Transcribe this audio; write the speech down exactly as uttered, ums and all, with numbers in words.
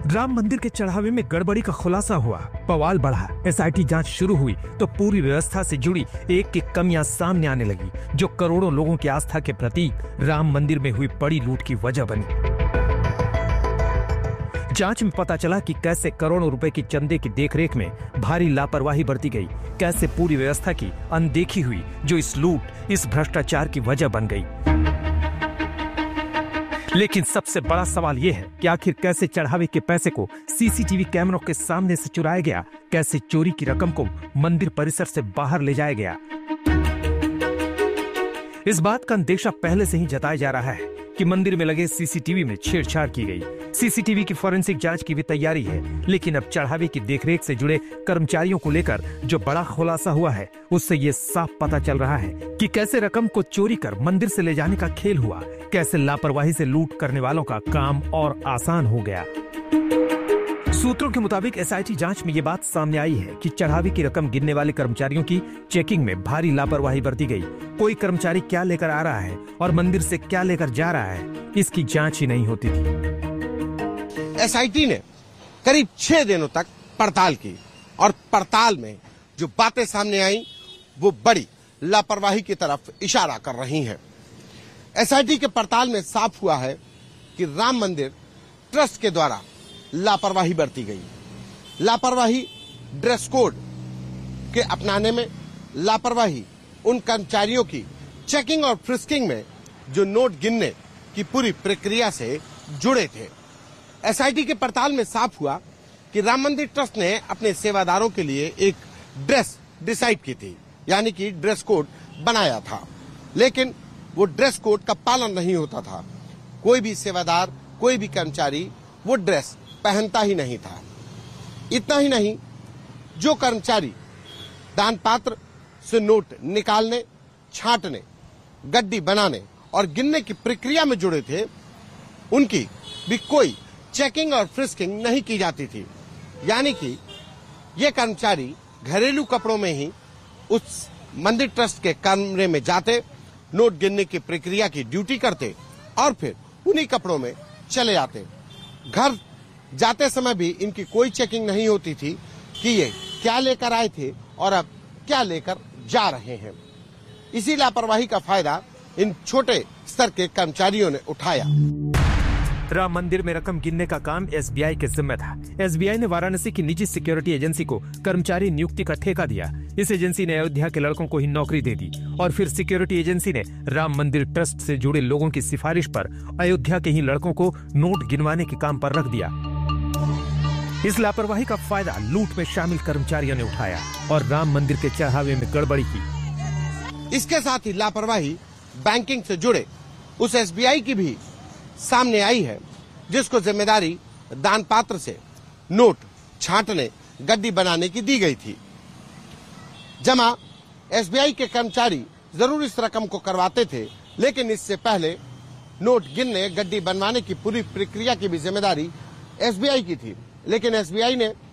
राम मंदिर के चढ़ावे में गड़बड़ी का खुलासा हुआ, बवाल बढ़ा, एसआईटी जांच शुरू हुई तो पूरी व्यवस्था से जुड़ी एक एक कमियां सामने आने लगी, जो करोड़ों लोगों की आस्था के प्रतीक राम मंदिर में हुई बड़ी लूट की वजह बनी। जांच में पता चला कि कैसे करोड़ों रुपए की चंदे की देखरेख में भारी लापरवाही बरती गई, कैसे पूरी व्यवस्था की अनदेखी हुई, जो इस लूट, इस भ्रष्टाचार की वजह बन गई। लेकिन सबसे बड़ा सवाल यह है कि आखिर कैसे चढ़ावे के पैसे को सीसीटीवी कैमरों के सामने से चुराया गया, कैसे चोरी की रकम को मंदिर परिसर से बाहर ले जाया गया। इस बात का अंदेशा पहले से ही जताया जा रहा है कि मंदिर में लगे सीसीटीवी में छेड़छाड़ की गई। सीसीटीवी की फोरेंसिक जांच की भी तैयारी है, लेकिन अब चढ़ावे की देखरेख से जुड़े कर्मचारियों को लेकर जो बड़ा खुलासा हुआ है, उससे ये साफ पता चल रहा है कि कैसे रकम को चोरी कर मंदिर से ले जाने का खेल हुआ, कैसे लापरवाही से लूट करने वालों का काम और आसान हो गया। सूत्रों के मुताबिक एसआईटी जांच में ये बात सामने आई है कि चढ़ावे की रकम गिनने वाले कर्मचारियों की चेकिंग में भारी लापरवाही बरती गई। कोई कर्मचारी क्या लेकर आ रहा है और मंदिर से क्या लेकर जा रहा है, इसकी जांच ही नहीं होती थी। एसआईटी ने करीब छह दिनों तक पड़ताल की और पड़ताल में जो बातें सामने आई वो बड़ी लापरवाही की तरफ इशारा कर रही हैं। एसआईटी के पड़ताल में साफ हुआ है कि राम मंदिर ट्रस्ट के द्वारा लापरवाही बरती गई। लापरवाही ड्रेस कोड के अपनाने में, लापरवाही उन कर्मचारियों की चेकिंग और फ्रिस्किंग में जो नोट गिनने की पूरी प्रक्रिया से जुड़े थे। एसआईटी के पड़ताल में साफ हुआ कि राम मंदिर ट्रस्ट ने अपने सेवादारों के लिए एक ड्रेस डिसाइड की थी, यानी कि ड्रेस कोड बनाया था, लेकिन वो ड्रेस कोड का पालन नहीं होता था। कोई भी सेवादार, कोई भी कर्मचारी वो ड्रेस पहनता ही नहीं था। इतना ही नहीं, जो कर्मचारी दान पात्र से नोट निकालने, छांटने, गड्डी बनाने और गिनने की प्रक्रिया में जुड़े थे, उनकी भी कोई चेकिंग और फ्रिस्किंग नहीं की जाती थी। यानी कि ये कर्मचारी घरेलू कपड़ों में ही उस मंदिर ट्रस्ट के कमरे में जाते, नोट गिनने की प्रक्रिया की ड्यूटी करते और फिर उन्हीं कपड़ों में चले आते। घर जाते समय भी इनकी कोई चेकिंग नहीं होती थी कि ये क्या लेकर आए थे और अब क्या लेकर जा रहे हैं। इसी लापरवाही का फायदा इन छोटे स्तर के कर्मचारियों ने उठाया। राम मंदिर में रकम गिनने का काम एसबीआई के जिम्मे था। एसबीआई ने वाराणसी की निजी सिक्योरिटी एजेंसी को कर्मचारी नियुक्ति का ठेका दिया। इस एजेंसी ने अयोध्या के लड़कों को ही नौकरी दे दी और फिर सिक्योरिटी एजेंसी ने राम मंदिर ट्रस्ट से जुड़े लोगों की सिफारिश पर अयोध्या के ही लड़कों को नोट गिनवाने के काम पर रख दिया। इस लापरवाही का फायदा लूट में शामिल कर्मचारियों ने उठाया और राम मंदिर के चढ़ावे में गड़बड़ी की। इसके साथ ही लापरवाही बैंकिंग से जुड़े उस एसबीआई की भी सामने आई है, जिसको जिम्मेदारी दान पात्र से नोट छांटने, गड्डी बनाने की दी गई थी। जमा एसबीआई के कर्मचारी जरूर इस रकम को करवाते थे, लेकिन इससे पहले नोट गिनने, गड्डी बनवाने की पूरी प्रक्रिया की भी जिम्मेदारी एसबीआई की थी। लेकिन एसबीआई ने